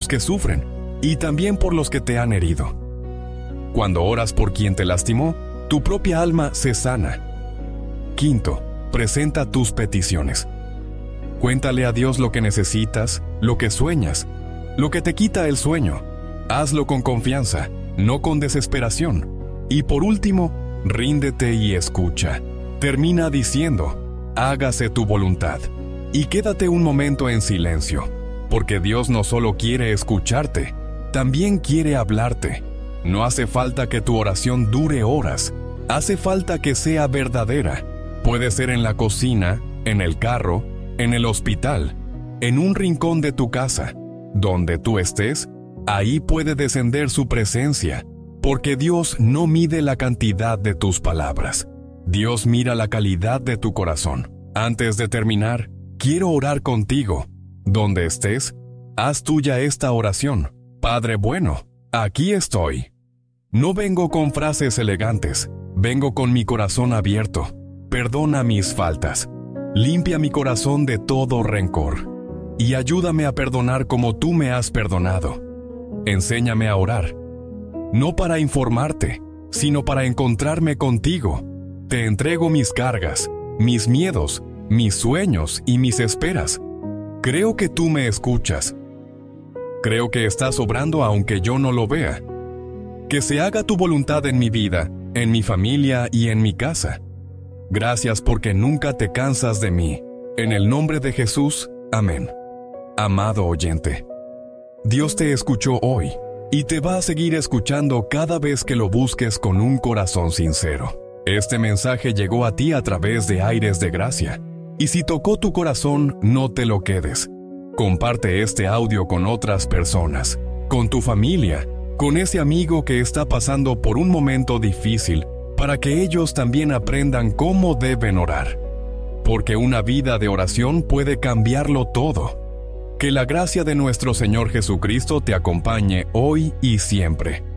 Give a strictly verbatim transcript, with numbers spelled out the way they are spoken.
que sufren y también por los que te han herido. Cuando oras por quien te lastimó, tu propia alma se sana. Quinto, presenta tus peticiones. Cuéntale a Dios lo que necesitas, lo que sueñas, lo que te quita el sueño. Hazlo con confianza, no con desesperación. Y por último, ríndete y escucha. Termina diciendo, hágase tu voluntad. Y quédate un momento en silencio, porque Dios no solo quiere escucharte, también quiere hablarte. No hace falta que tu oración dure horas, hace falta que sea verdadera. Puede ser en la cocina, en el carro, en el hospital, en un rincón de tu casa. Donde tú estés, ahí puede descender su presencia, porque Dios no mide la cantidad de tus palabras. Dios mira la calidad de tu corazón. Antes de terminar, quiero orar contigo. Donde estés, haz tuya esta oración. Padre bueno, aquí estoy. No vengo con frases elegantes, vengo con mi corazón abierto. Perdona mis faltas. Limpia mi corazón de todo rencor. Y ayúdame a perdonar como tú me has perdonado. Enséñame a orar. No para informarte, sino para encontrarme contigo. Te entrego mis cargas, mis miedos, mis sueños y mis esperas. Creo que tú me escuchas. Creo que estás obrando aunque yo no lo vea. Que se haga tu voluntad en mi vida, en mi familia y en mi casa. Gracias porque nunca te cansas de mí. En el nombre de Jesús, amén. Amado oyente, Dios te escuchó hoy y te va a seguir escuchando cada vez que lo busques con un corazón sincero. Este mensaje llegó a ti a través de Aires de Gracia. Y si tocó tu corazón, no te lo quedes. Comparte este audio con otras personas, con tu familia, con ese amigo que está pasando por un momento difícil, para que ellos también aprendan cómo deben orar. Porque una vida de oración puede cambiarlo todo. Que la gracia de nuestro Señor Jesucristo te acompañe hoy y siempre.